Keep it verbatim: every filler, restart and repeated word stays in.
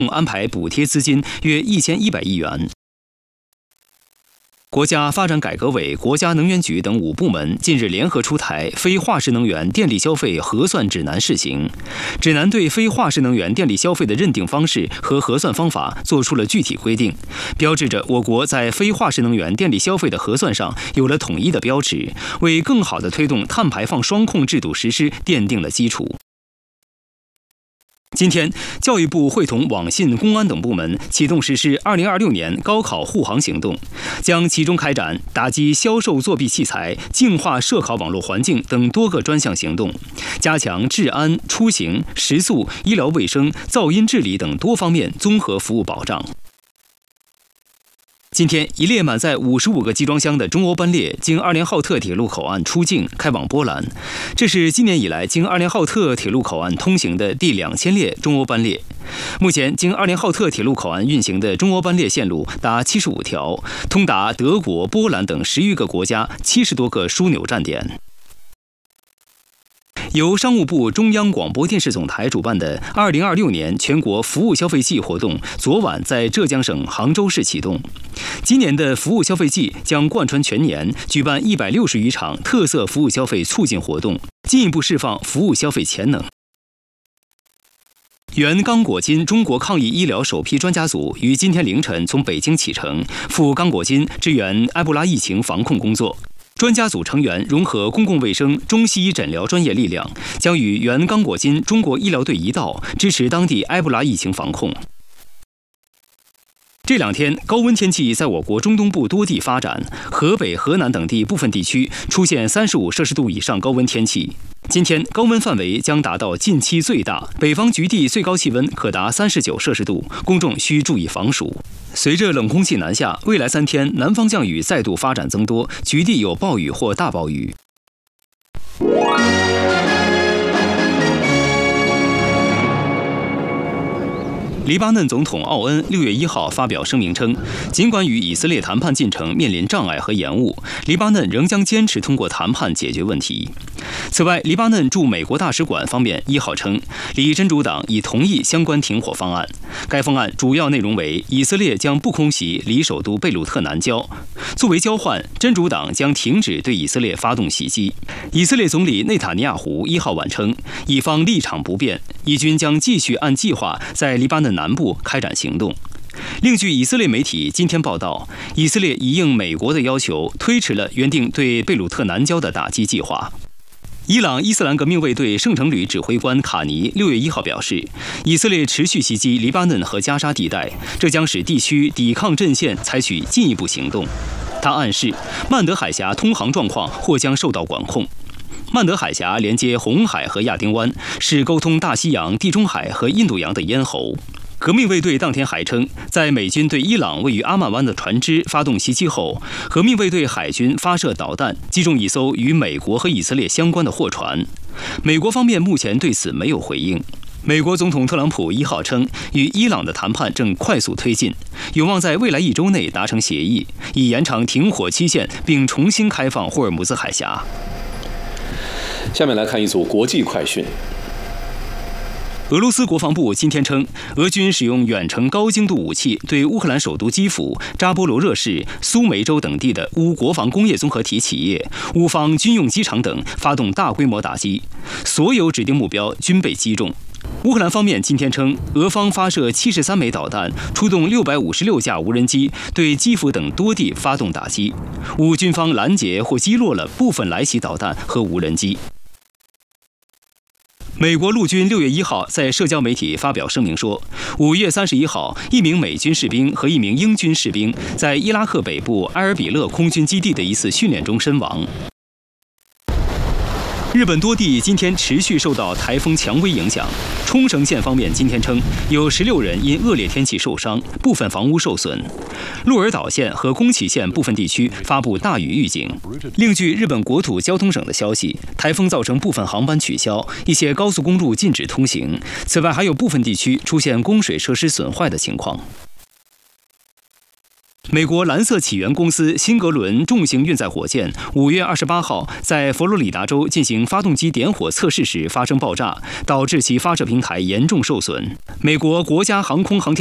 安排补贴资金约一千一百亿元。国家发展改革委、国家能源局等五部门近日联合出台非化石能源电力消费核算指南试行。指南对非化石能源电力消费的认定方式和核算方法作出了具体规定，标志着我国在非化石能源电力消费的核算上有了统一的标尺，为更好地推动碳排放双控制度实施奠定了基础。今天，教育部会同网信、公安等部门启动实施二零二六年高考护航行动，将其中开展打击销售作弊器材、净化涉考网络环境等多个专项行动，加强治安、出行、食宿、医疗卫生、噪音治理等多方面综合服务保障。今天，一列满载五十五个集装箱的中欧班列经二连浩特铁路口岸出境，开往波兰。这是今年以来经二连浩特铁路口岸通行的第两千列中欧班列。目前，经二连浩特铁路口岸运行的中欧班列线路达七十五条，通达德国、波兰等十余个国家七十多个枢纽站点。由商务部中央广播电视总台主办的二零二六年全国服务消费季活动，昨晚在浙江省杭州市启动。今年的服务消费季将贯穿全年，举办一百六十余场特色服务消费促进活动，进一步释放服务消费潜能。原刚果金中国抗疫医疗首批专家组于今天凌晨从北京启程，赴刚果金支援埃博拉疫情防控工作。专家组成员融合公共卫生、中西医诊疗专业力量，将与原刚果金中国医疗队一道，支持当地埃博拉疫情防控。这两天，高温天气在我国中东部多地发展，河北、河南等地部分地区出现三十五摄氏度以上高温天气。今天高温范围将达到近期最大，北方局地最高气温可达三十九摄氏度，公众需注意防暑。随着冷空气南下，未来三天南方降雨再度发展增多，局地有暴雨或大暴雨。黎巴嫩总统奥恩六月一号发表声明称，尽管与以色列谈判进程面临障碍和延误，黎巴嫩仍将坚持通过谈判解决问题。此外，黎巴嫩驻美国大使馆方面一号称，黎真主党已同意相关停火方案。该方案主要内容为，以色列将不空袭黎首都贝鲁特南郊，作为交换，真主党将停止对以色列发动袭击。以色列总理内塔尼亚胡一号晚称，以方立场不变，以军将继续按计划在黎巴嫩南部开展行动。另据以色列媒体今天报道，以色列已应美国的要求，推迟了原定对贝鲁特南郊的打击计划。伊朗伊斯兰革命卫队圣城旅指挥官卡尼六月一号表示，以色列持续袭击黎巴嫩和加沙地带，这将使地区抵抗阵线采取进一步行动。他暗示，曼德海峡通航状况或将受到管控。曼德海峡连接红海和亚丁湾，是沟通大西洋、地中海和印度洋的咽喉。革命卫队当天还称，在美军对伊朗位于阿曼湾的船只发动袭击后，革命卫队海军发射导弹击中一艘与美国和以色列相关的货船。美国方面目前对此没有回应。美国总统特朗普一号称，与伊朗的谈判正快速推进，有望在未来一周内达成协议，以延长停火期限，并重新开放霍尔木兹海峡。 下面来看一组国际快讯。 俄罗斯国防部今天称，俄军使用远程高精度武器对乌克兰首都基辅、扎波罗热市、苏梅州等地的乌国防工业综合体企业、乌方军用机场等发动大规模打击，所有指定目标均被击中。乌克兰方面今天称，俄方发射七十三枚导弹，出动六百五十六架无人机，对基辅等多地发动打击。乌军方拦截或击落了部分来袭导弹和无人机。美国陆军六月一号在社交媒体发表声明说，五月三十一号，一名美军士兵和一名英军士兵在伊拉克北部埃尔比勒空军基地的一次训练中身亡。日本多地今天持续受到台风蔷薇影响。冲绳县方面今天称，有十六人因恶劣天气受伤，部分房屋受损。鹿儿岛县和宫崎县部分地区发布大雨预警。另据日本国土交通省的消息，台风造成部分航班取消，一些高速公路禁止通行。此外，还有部分地区出现供水设施损坏的情况。 美国蓝色起源公司辛格伦重型运载火箭五月二十八号在佛罗里达州进行发动机点火测试时发生爆炸，导致其发射平台严重受损。美国国家航空航天